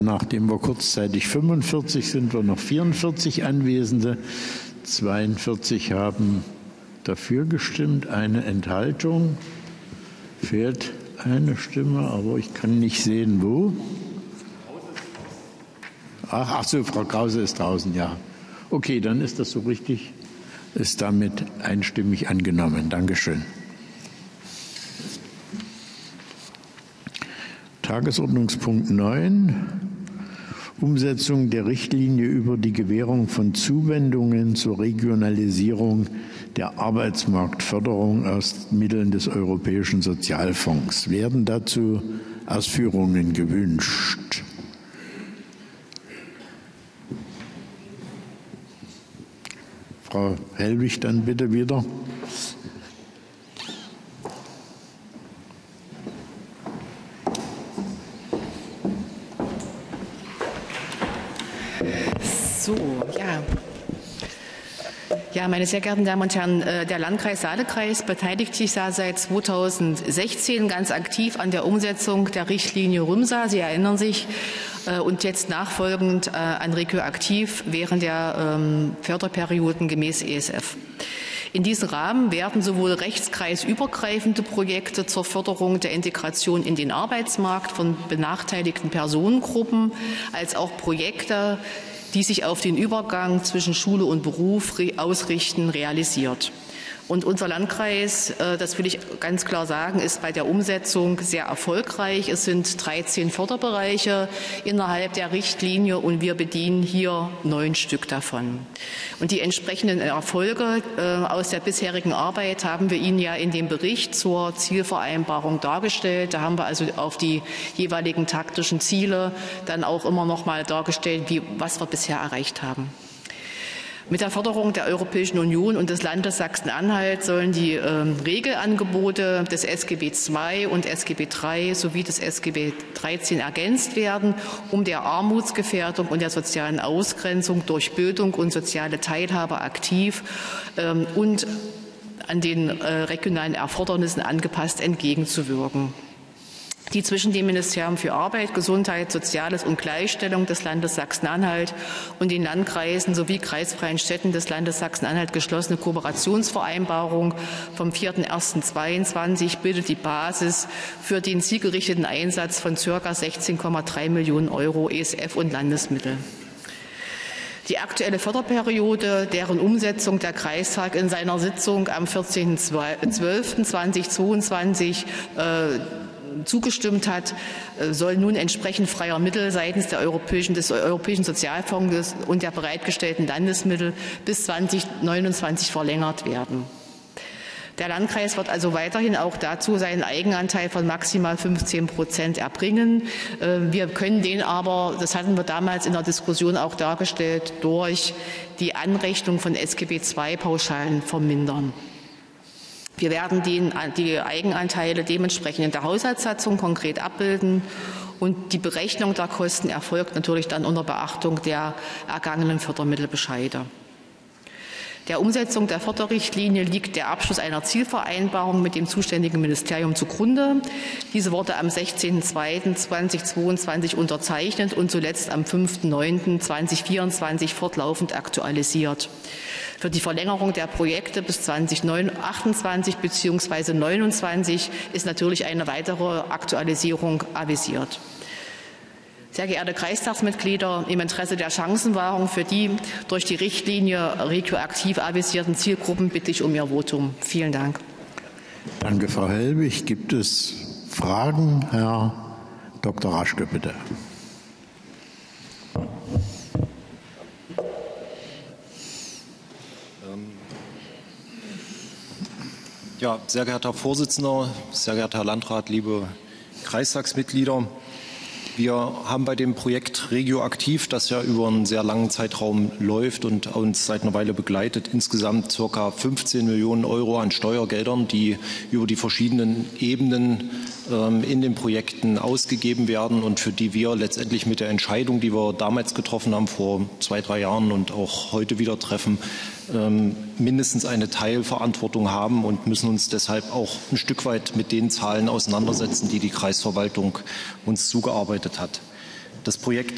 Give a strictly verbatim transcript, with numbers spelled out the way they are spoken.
Nachdem wir kurzzeitig fünfundvierzig sind, wir noch vierundvierzig Anwesende. zweiundvierzig haben dafür gestimmt, eine Enthaltung. Fehlt eine Stimme, aber ich kann nicht sehen, wo. Ach, ach so, Frau Krause ist draußen, ja. Okay, dann ist das so richtig, ist damit einstimmig angenommen. Dankeschön. Tagesordnungspunkt neun. Umsetzung der Richtlinie über die Gewährung von Zuwendungen zur Regionalisierung der Arbeitsmarktförderung aus Mitteln des Europäischen Sozialfonds. Werden dazu Ausführungen gewünscht? Frau Hellwig, dann bitte wieder. So, ja. Ja, meine sehr geehrten Damen und Herren, der Landkreis Saale-Kreis beteiligt sich seit zweitausendsechzehn ganz aktiv an der Umsetzung der Richtlinie Rümsa. Sie erinnern sich, und jetzt nachfolgend an Regioaktiv während der Förderperioden gemäß E S F. In diesem Rahmen werden sowohl rechtskreisübergreifende Projekte zur Förderung der Integration in den Arbeitsmarkt von benachteiligten Personengruppen als auch Projekte, die sich auf den Übergang zwischen Schule und Beruf ausrichten, realisiert. Und unser Landkreis, das will ich ganz klar sagen, ist bei der Umsetzung sehr erfolgreich. Es sind dreizehn Förderbereiche innerhalb der Richtlinie und wir bedienen hier neun Stück davon. Und die entsprechenden Erfolge aus der bisherigen Arbeit haben wir Ihnen ja in dem Bericht zur Zielvereinbarung dargestellt. Da haben wir also auf die jeweiligen taktischen Ziele dann auch immer noch mal dargestellt, wie, was wir bisher erreicht haben. Mit der Förderung der Europäischen Union und des Landes Sachsen-Anhalt sollen die äh, Regelangebote des S G B zwei und S G B drei sowie des S G B dreizehn ergänzt werden, um der Armutsgefährdung und der sozialen Ausgrenzung durch Bildung und soziale Teilhabe aktiv ähm, und an den äh, regionalen Erfordernissen angepasst entgegenzuwirken. Die zwischen dem Ministerium für Arbeit, Gesundheit, Soziales und Gleichstellung des Landes Sachsen-Anhalt und den Landkreisen sowie kreisfreien Städten des Landes Sachsen-Anhalt geschlossene Kooperationsvereinbarung vom vierten ersten zweiundzwanzig bildet die Basis für den zielgerichteten Einsatz von ca. sechzehn Komma drei Millionen Euro E S F und Landesmittel. Die aktuelle Förderperiode, deren Umsetzung der Kreistag in seiner Sitzung am vierzehnten zwölften zweitausendzweiundzwanzig äh, zugestimmt hat, soll nun entsprechend freier Mittel seitens der Europäischen, des Europäischen Sozialfonds und der bereitgestellten Landesmittel bis zweitausendneunundzwanzig verlängert werden. Der Landkreis wird also weiterhin auch dazu seinen Eigenanteil von maximal fünfzehn Prozent erbringen. Wir können den aber, das hatten wir damals in der Diskussion auch dargestellt, durch die Anrechnung von S G B zwei Pauschalen vermindern. Wir werden den, die Eigenanteile dementsprechend in der Haushaltssatzung konkret abbilden und die Berechnung der Kosten erfolgt natürlich dann unter Beachtung der ergangenen Fördermittelbescheide. Der Umsetzung der Förderrichtlinie liegt der Abschluss einer Zielvereinbarung mit dem zuständigen Ministerium zugrunde. Diese wurde am sechzehnten zweiten zweitausendzweiundzwanzig unterzeichnet und zuletzt am fünften neunten zweitausendvierundzwanzig fortlaufend aktualisiert. Für die Verlängerung der Projekte bis zweitausendachtundzwanzig bzw. neunundzwanzig ist natürlich eine weitere Aktualisierung avisiert. Sehr geehrte Kreistagsmitglieder, im Interesse der Chancenwahrung für die durch die Richtlinie regioaktiv avisierten Zielgruppen bitte ich um Ihr Votum. Vielen Dank. Danke, Frau Hellwig. Gibt es Fragen? Herr Doktor Raschke, bitte. Ja, sehr geehrter Herr Vorsitzender, sehr geehrter Herr Landrat, liebe Kreistagsmitglieder. Wir haben bei dem Projekt Regioaktiv, das ja über einen sehr langen Zeitraum läuft und uns seit einer Weile begleitet, insgesamt ca. fünfzehn Millionen Euro an Steuergeldern, die über die verschiedenen Ebenen ähm, in den Projekten ausgegeben werden und für die wir letztendlich mit der Entscheidung, die wir damals getroffen haben, vor zwei, drei Jahren und auch heute wieder treffen, ähm, mindestens eine Teilverantwortung haben und müssen uns deshalb auch ein Stück weit mit den Zahlen auseinandersetzen, die die Kreisverwaltung uns zugearbeitet hat. Das Projekt